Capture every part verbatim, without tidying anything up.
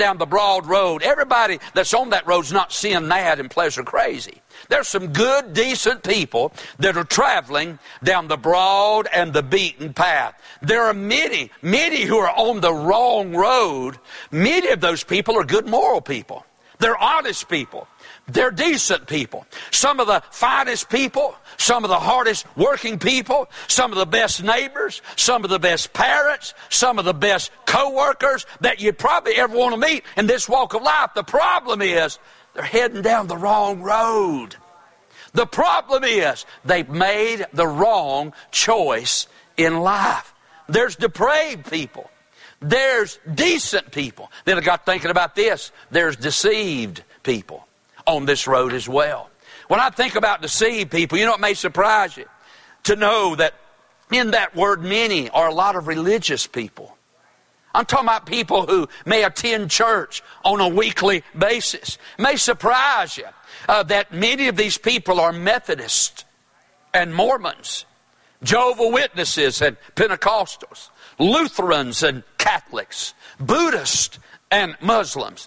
down the broad road, everybody that's on that road's not sin mad and pleasure crazy. There's some good, decent people that are traveling down the broad and the beaten path. There are many, many who are on the wrong road. Many of those people are good moral people. They're honest people. They're decent people. Some of the finest people, some of the hardest working people, some of the best neighbors, some of the best parents, some of the best co-workers that you probably ever want to meet in this walk of life. The problem is they're heading down the wrong road. The problem is they've made the wrong choice in life. There's depraved people. There's decent people. Then I got thinking about this. There's deceived people on this road as well. When I think about deceived people, you know, it may surprise you to know that in that word many are a lot of religious people. I'm talking about people who may attend church on a weekly basis. It may surprise you uh, that many of these people are Methodists and Mormons, Jehovah's Witnesses and Pentecostals, Lutherans and Catholics, Buddhists and Muslims,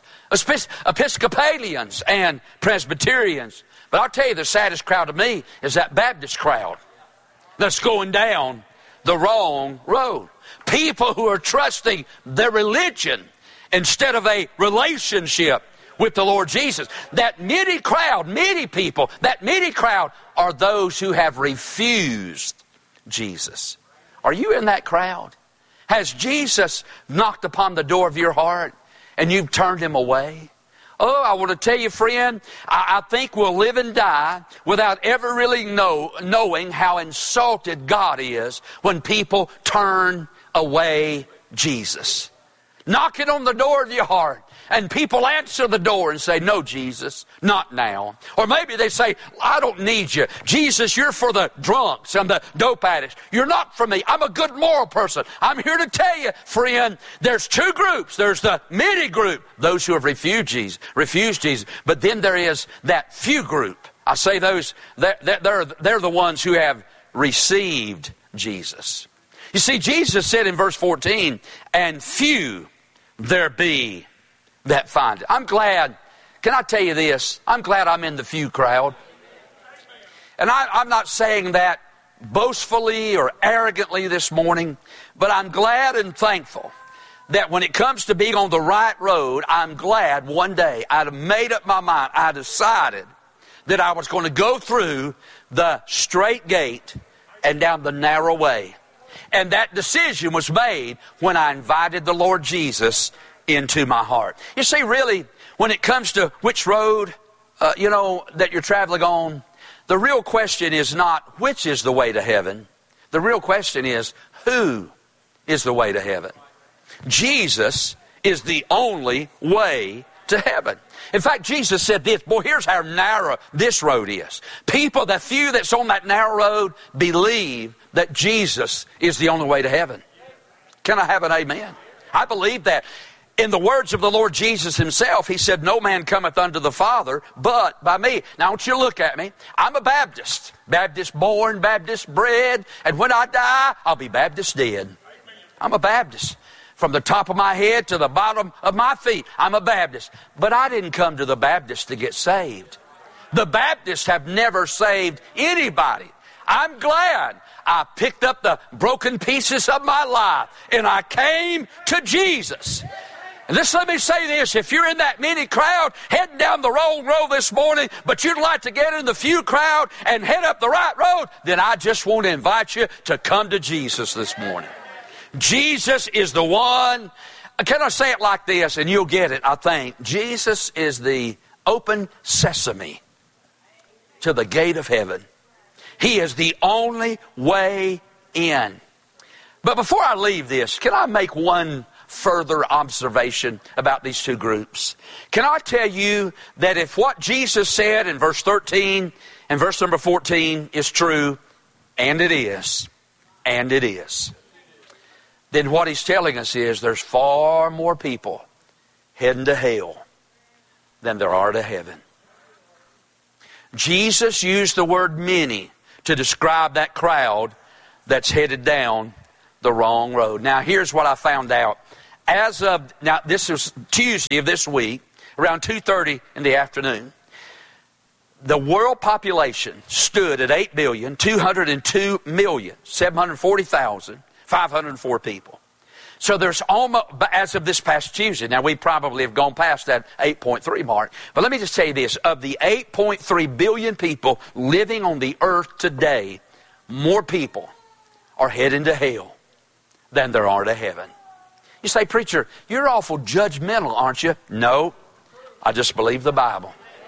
Episcopalians and Presbyterians. But I'll tell you, the saddest crowd to me is that Baptist crowd that's going down the wrong road. People who are trusting their religion instead of a relationship with the Lord Jesus. That many crowd, many people, that many crowd are those who have refused Jesus. Are you in that crowd? Has Jesus knocked upon the door of your heart and you've turned him away? Oh, I want to tell you, friend, I, I think we'll live and die without ever really know, knowing how insulted God is when people turn away Jesus. Knock it on the door of your heart. And people answer the door and say, no, Jesus, not now. Or maybe they say, I don't need you. Jesus, you're for the drunks and the dope addicts. You're not for me. I'm a good moral person. I'm here to tell you, friend, there's two groups. There's the many group, those who have refused Jesus, refused Jesus. But then there is that few group. I say those, they're, they're, they're the ones who have received Jesus. You see, Jesus said in verse fourteen, and few there be that find it. I'm glad, can I tell you this? I'm glad I'm in the few crowd. And I, I'm not saying that boastfully or arrogantly this morning, but I'm glad and thankful that when it comes to being on the right road, I'm glad one day I'd have made up my mind. I decided that I was going to go through the straight gate and down the narrow way. And that decision was made when I invited the Lord Jesus into my heart. You see, really, when it comes to which road, uh, you know, that you're traveling on, the real question is not which is the way to heaven. The real question is who is the way to heaven. Jesus is the only way to heaven. In fact, Jesus said this, boy, here's how narrow this road is. People, the few that's on that narrow road, believe that Jesus is the only way to heaven. Can I have an amen? I believe that. In the words of the Lord Jesus himself, he said, no man cometh unto the Father but by me. Now I want you to look at me. I'm a Baptist. Baptist born, Baptist bred, and when I die, I'll be Baptist dead. I'm a Baptist. From the top of my head to the bottom of my feet, I'm a Baptist. But I didn't come to the Baptist to get saved. The Baptists have never saved anybody. I'm glad I picked up the broken pieces of my life and I came to Jesus. And just let me say this, if you're in that many crowd heading down the wrong road this morning, but you'd like to get in the few crowd and head up the right road, then I just want to invite you to come to Jesus this morning. Jesus is the one. Can I say it like this, and you'll get it, I think. Jesus is the open sesame to the gate of heaven. He is the only way in. But before I leave this, can I make one further observation about these two groups? Can I tell you that if what Jesus said in verse thirteen and verse number fourteen is true, and it is, and it is, then what he's telling us is there's far more people heading to hell than there are to heaven. Jesus used the word many to describe that crowd that's headed down the wrong road. Now here's what I found out as of, now this is Tuesday of this week, around two thirty in the afternoon, the world population stood at eight billion, two hundred two million, seven hundred forty thousand, five hundred four people. So there's almost, as of this past Tuesday, now we probably have gone past that eight point three mark, but let me just say this, of the eight point three billion people living on the earth today, more people are heading to hell than there are to heaven. You say, preacher, you're awful judgmental, aren't you? No, I just believe the Bible.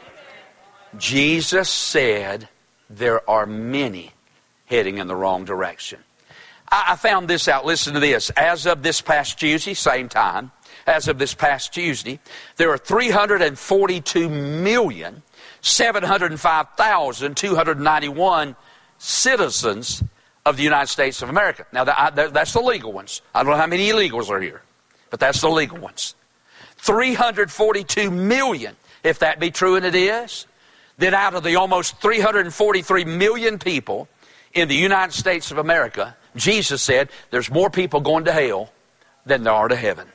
Jesus said there are many heading in the wrong direction. I found this out. Listen to this. As of this past Tuesday, same time, as of this past Tuesday, there are three hundred forty-two million, seven hundred five thousand, two hundred ninety-one citizens of the United States of America. Now, that's the legal ones. I don't know how many illegals are here, but that's the legal ones. three hundred forty-two million, if that be true, and it is, then out of the almost three hundred forty-three million people in the United States of America, Jesus said there's more people going to hell than there are to heaven.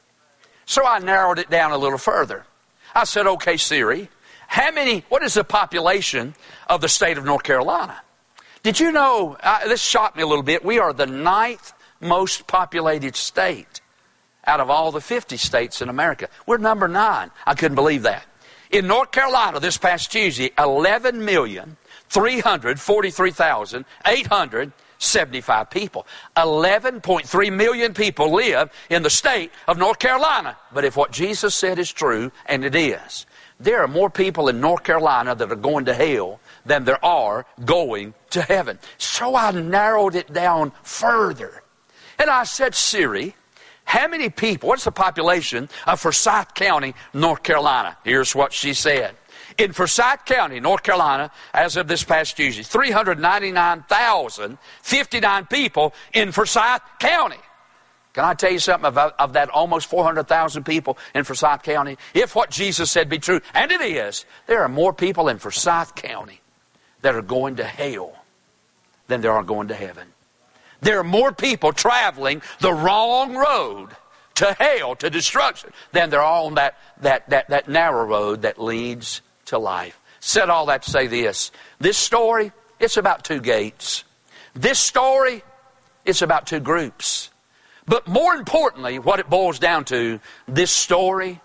So I narrowed it down a little further. I said, okay, Siri, how many, what is the population of the state of North Carolina? Did you know, uh, this shocked me a little bit, we are the ninth most populated state out of all the fifty states in America. We're number nine. I couldn't believe that. In North Carolina this past Tuesday, eleven million, three hundred forty-three thousand, eight hundred seventy-five people. eleven point three million people live in the state of North Carolina. But if what Jesus said is true, and it is, there are more people in North Carolina that are going to hell than there are going to heaven. So I narrowed it down further. And I said, Siri, how many people, what's the population of Forsyth County, North Carolina? Here's what she said. In Forsyth County, North Carolina, as of this past Tuesday, three hundred ninety-nine thousand fifty-nine people in Forsyth County. Can I tell you something about of that almost four hundred thousand people in Forsyth County? If what Jesus said be true, and it is, there are more people in Forsyth County that are going to hell than there are going to heaven. There are more people traveling the wrong road to hell, to destruction, than there are on that, that, that, that narrow road that leads to life. Said all that to say this. This story, it's about two gates. This story, it's about two groups. But more importantly, what it boils down to, this story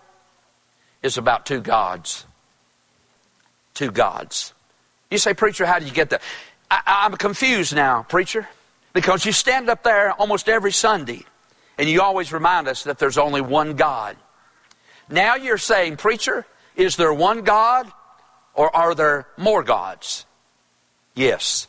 is about two gods. Two gods. You say, preacher, how do you get that? I, I'm confused now, preacher, because you stand up there almost every Sunday and you always remind us that there's only one God. Now you're saying, preacher, is there one God or are there more gods? Yes.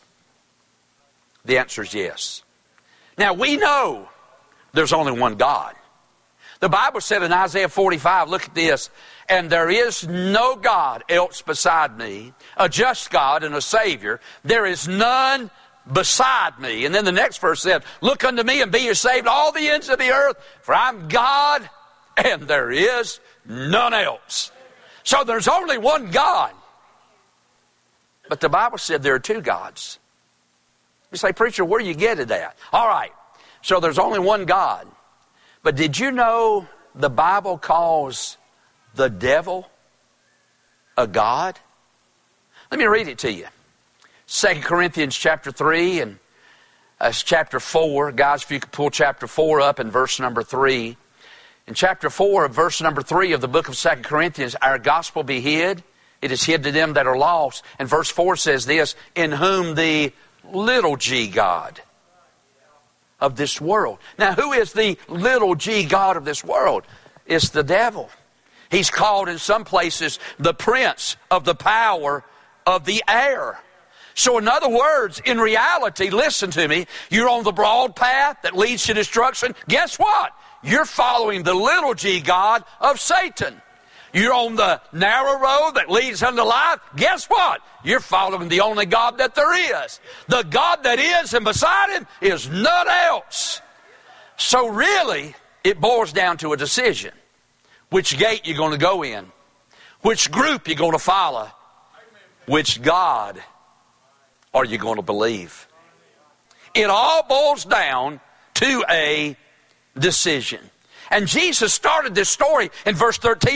The answer is yes. Now we know there's only one God. The Bible said in Isaiah forty-five, look at this, and there is no God else beside me, a just God and a Savior. There is none beside me. And then the next verse said, look unto me and be ye saved, all the ends of the earth, for I'm God and there is none else. So there's only one God. But the Bible said there are two gods. You say, preacher, where do you get it at? All right, so there's only one God. But did you know the Bible calls the devil a god? Let me read it to you. Second Corinthians chapter three and uh, chapter four. Guys, if you could pull chapter four up and verse number three. In chapter four of verse number three of the book of Second Corinthians, our gospel be hid. It is hid to them that are lost. And verse four says this, in whom the little g God of this world. Now, who is the little g God of this world? It's the devil. He's called in some places the prince of the power of the air. So in other words, in reality, listen to me, you're on the broad path that leads to destruction. Guess what? You're following the little g God of Satan. You're on the narrow road that leads unto life. Guess what? You're following the only God that there is. The God that is and beside him is none else. So really, it boils down to a decision. Which gate you're going to go in. Which group you're going to follow. Which God are you going to believe? It all boils down to a decision. And Jesus started this story in verse thirteen.